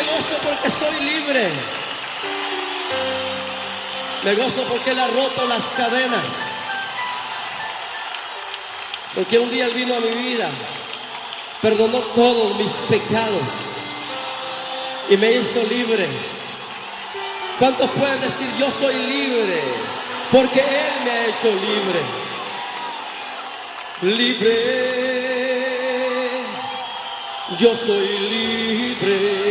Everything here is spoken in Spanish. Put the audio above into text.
gozo porque soy libre. Me gozo porque Él ha roto las cadenas. Porque un día Él vino a mi vida, perdonó todos mis pecados y me hizo libre. ¿Cuántos pueden decir yo soy libre? Porque Él me ha hecho libre. Libre, yo soy libre.